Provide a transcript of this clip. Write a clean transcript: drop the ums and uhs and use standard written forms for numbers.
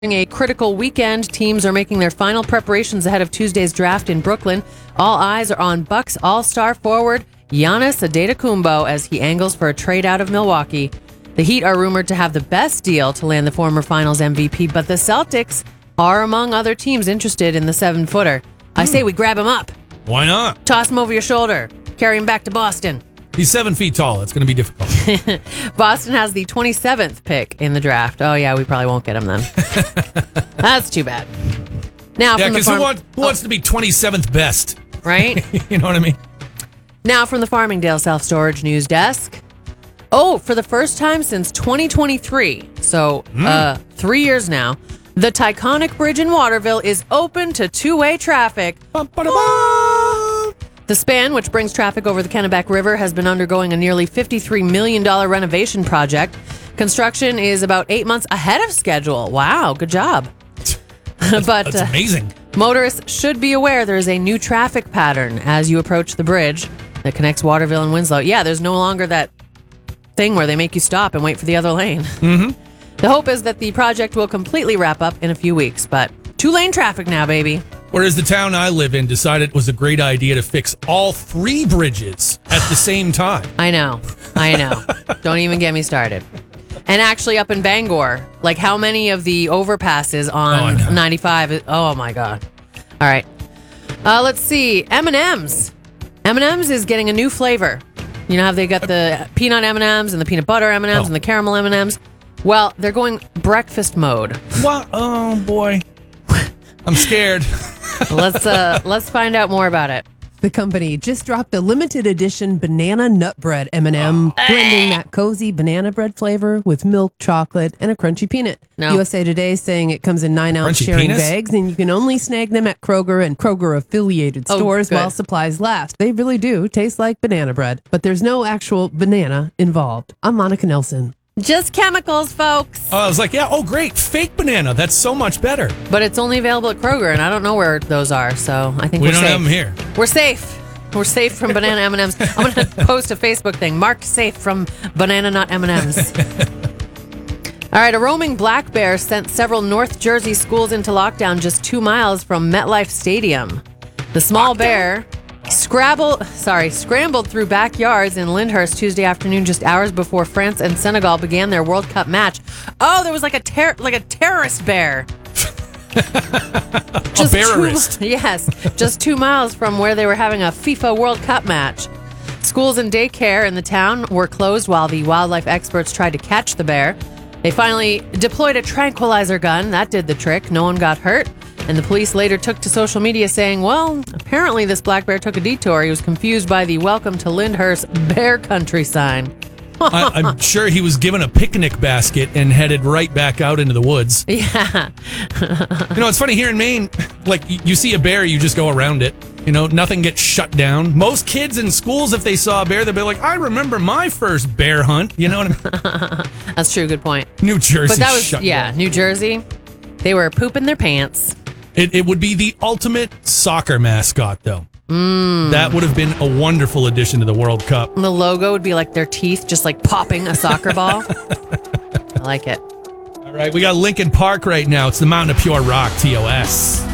A critical weekend. Teams are making their final preparations ahead of Tuesday's draft in Brooklyn. All eyes are on Bucks all-star forward Giannis Antetokounmpo as he angles for a trade out of Milwaukee. The Heat are rumored to have the best deal to land the former Finals MVP, but the Celtics are among other teams interested in the 7-footer. I say we grab him up. Why not? Toss him over your shoulder. Carry him back to Boston. He's 7 feet tall. It's going to be difficult. Boston has the 27th pick in the draft. Oh, yeah, we probably won't get him then. That's too bad. Now, Yeah, from the because who wants to be 27th best? Right? You know what I mean? Now from the Farmingdale Self-Storage News Desk. Oh, for the first time since 2023, so 3 years now, the Taconic Bridge in Waterville is open to two-way traffic. The span, which brings traffic over the Kennebec River, has been undergoing a nearly $53 million renovation project. Construction is about 8 months ahead of schedule. Wow, good job. That's amazing. Motorists should be aware there is a new traffic pattern as you approach the bridge that connects Waterville and Winslow. Yeah, there's no longer that thing where they make you stop and wait for the other lane. Mm-hmm. The hope is that the project will completely wrap up in a few weeks, but two-lane traffic now, baby. Whereas the town I live in decided it was a great idea to fix all 3 bridges at the same time. I know. Don't even get me started. And actually up in Bangor, like how many of the overpasses on 95? Oh my God. All right. Let's see. M&M's. M&M's is getting a new flavor. You know how they got the peanut M&M's and the peanut butter M&M's and the caramel M&M's? Well, they're going breakfast mode. What? Oh boy. I'm scared. Let's find out more about it. The company just dropped a limited edition banana nut bread M&M, blending that cozy banana bread flavor with milk, chocolate, and a crunchy peanut. No. USA Today is saying it comes in 9-ounce Crunchy sharing penis? bags, and you can only snag them at Kroger and Kroger-affiliated stores good. while supplies last. They really do taste like banana bread, but there's no actual banana involved. I'm Monica Nelson. Just chemicals, folks. I was like, yeah, oh great, fake banana. That's so much better. But it's only available at Kroger, and I don't know where those are, so I think We we're don't safe. have them here. We're safe. We're safe from banana M&Ms. I'm going to post a Facebook thing. Marked safe from banana nut M&Ms. All right, a roaming black bear sent several North Jersey schools into lockdown just 2 miles from MetLife Stadium. The small bear scrambled through backyards in Lyndhurst Tuesday afternoon, just hours before France and Senegal began their World Cup match. Oh, there was like a terrorist bear. A bearist. Yes, just 2 miles from where they were having a FIFA World Cup match. Schools and daycare in the town were closed while the wildlife experts tried to catch the bear. They finally deployed a tranquilizer gun. That did the trick. No one got hurt. And the police later took to social media saying, well, apparently this black bear took a detour. He was confused by the Welcome to Lyndhurst Bear Country sign. I'm sure he was given a picnic basket and headed right back out into the woods. Yeah. You know, it's funny here in Maine, like you see a bear, you just go around it. You know, nothing gets shut down. Most kids in schools, if they saw a bear, they'd be like, I remember my first bear hunt. You know what I mean? That's true. Good point. New Jersey But that was, shut down. New Jersey. They were pooping their pants. It would be the ultimate soccer mascot, though. That would have been a wonderful addition to the World Cup. And the logo would be like their teeth just like popping a soccer ball. I like it. All right, we got Lincoln Park right now. It's the Mountain of Pure Rock, TOS.